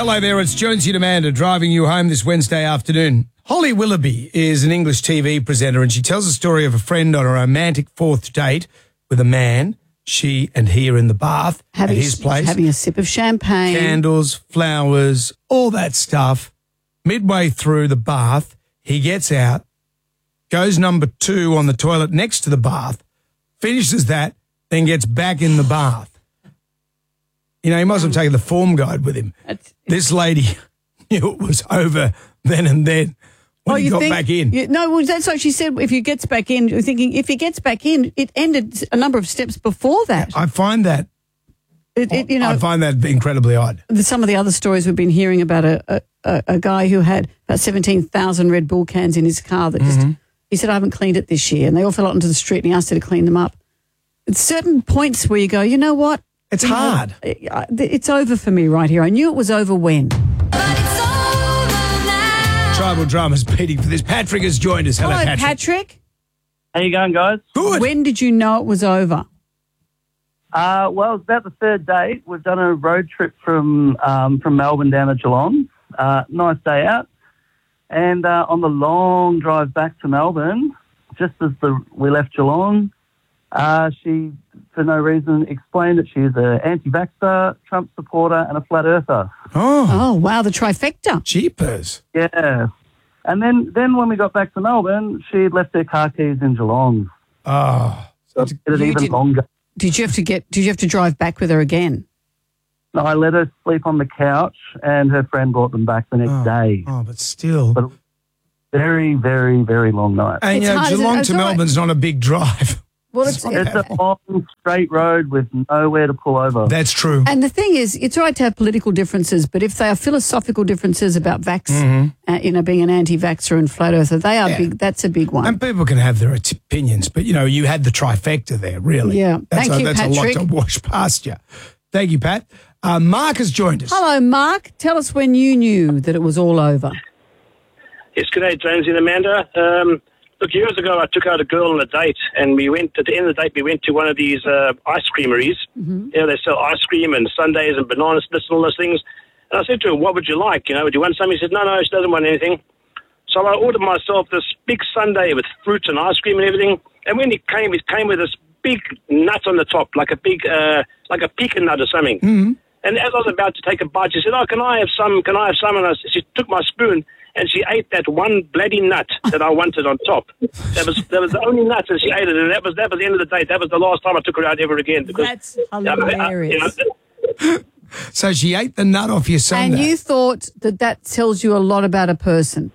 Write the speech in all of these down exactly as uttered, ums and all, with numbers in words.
Hello there, it's Jonesy and Amanda driving you home this Wednesday afternoon. Holly Willoughby is an English T V presenter and she tells the story of a friend on a romantic fourth date with a man. She and he are in the bath having, at his place. Having a sip of champagne. Candles, flowers, all that stuff. Midway through the bath, he gets out, goes number two on the toilet next to the bath, finishes that, then gets back in the bath. You know, he must have taken the form guide with him. It's, this lady knew it was over then and then when oh, he you got think, back in. You, no, well, that's what she said. If he gets back in, you're thinking if he gets back in, it ended a number of steps before that. I find that, it, it, you know, I find that incredibly odd. Some of the other stories we've been hearing about a, a, a guy who had about seventeen thousand Red Bull cans in his car that just, mm-hmm. he said, I haven't cleaned it this year. And they all fell out into the street and he asked her to clean them up. At certain points where you go, you know what? It's you hard. Know, it's over for me right here. I knew it was over when. Tribal Drama's beating for this. Patrick has joined us. Hello, Hello Patrick. Patrick. How you going, guys? Good. When did you know it was over? Uh, well, it's about the third date. We've done a road trip from um, from Melbourne down to Geelong. Uh, nice day out. And uh, on the long drive back to Melbourne, just as the, we left Geelong, uh, she, for no reason, explained that she's an anti-vaxxer, Trump supporter and a flat earther. Oh. Oh, wow, the trifecta. Jeepers. Yeah. And then, then when we got back to Melbourne, she'd left her car keys in Geelong. Oh. So it made it even did, longer. Did you have to get? Did you have to drive back with her again? No, I let her sleep on the couch and her friend brought them back the next Oh. day. Oh, but still. But very, very, very long night. And, you It's know, hard, isn't it? Geelong It's to all right. Melbourne's not a big drive. Well, it's, It's a long, straight road with nowhere to pull over. That's true. and the thing is, it's all right to have political differences, but if they are philosophical differences about vax, Mm-hmm. uh, you know, being an anti-vaxxer and flat earther, they are Yeah. big. That's a big one. And people can have their opinions, but, you know, you had the trifecta there, really. Yeah. That's Thank a, you, That's Patrick. a lot to wash past you. Thank you, Pat. Uh, Mark has joined us. Hello, Mark. Tell us when you knew that it was all over. Yes, good day, Jonesy and Amanda. Um, look, years ago I took out a girl on a date and we went, at the end of the date, we went to one of these uh, ice creameries. Mm-hmm. You know, they sell ice cream and sundaes and banana splits and all those things. And I said to her, what would you like? You know, would you want something? He said, no, no, she doesn't want anything. So I ordered myself this big sundae with fruit and ice cream and everything. And when it came, it came with this big nut on the top, like a big, uh, like a pecan nut or something. Mm-hmm. And as I was about to take a bite, she said, oh, can I have some? Can I have some? And I, she took my spoon and she ate that one bloody nut that I wanted on top. That was that was the only nut, and she ate it. And that was that was the end of the date. That was the last time I took her out ever again. Because, That's hilarious. You know, So she ate the nut off your sundae. And you thought that that tells you a lot about a person.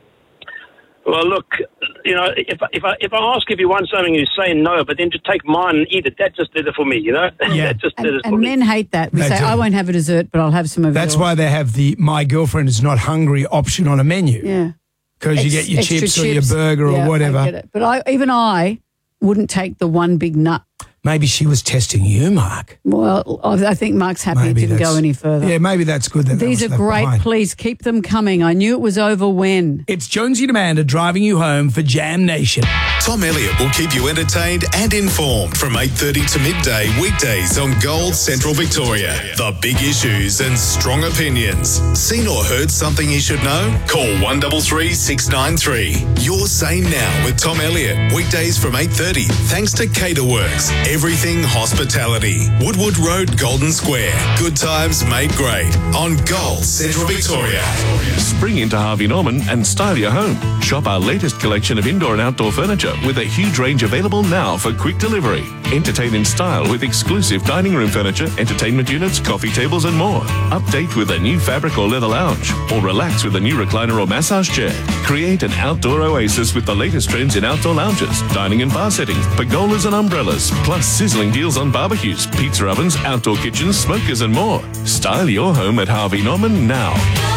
well, look, you know, if if I if I ask if you want something, you say no, but then to take mine and eat it, that just did it for me, you know. Yeah. that just did And, it for and me. men hate that. We They say, do. I won't have a dessert, but I'll have some of That's yours. why they have the my girlfriend is not hungry option on a menu. Yeah. Because you Ex- get your extra chips, or your chips. burger Yeah, or whatever. I get it. But I, even I wouldn't take the one big nut. Maybe she was testing you, Mark. Well, I I think Mark's happy Maybe it didn't that's- go any further. Yeah, maybe that's good. That that These was are left great. behind. Please keep them coming. I knew it was over when. It's Jonesy and Amanda driving you home for Jam Nation. Tom Elliott will keep you entertained and informed from eight thirty to midday weekdays on Gold Central Victoria. The big issues and strong opinions. Seen or heard something you should know? Call one three three, six nine three. Your Say Now with Tom Elliott. Weekdays from eight thirty. Thanks to Caterworks. Everything hospitality. Woodwood Road, Golden Square. Good times made great on Gold Central Victoria. Spring into Harvey Norman and style your home. Shop our latest collection of indoor and outdoor furniture with a huge range available now for quick delivery. Entertain in style with exclusive dining room furniture, entertainment units, coffee tables and more. Update with a new fabric or leather lounge, or relax with a new recliner or massage chair. Create an outdoor oasis with the latest trends in outdoor lounges, dining and bar settings, pergolas and umbrellas, plus sizzling deals on barbecues, pizza ovens, outdoor kitchens, smokers and more. Style your home at Harvey Norman now.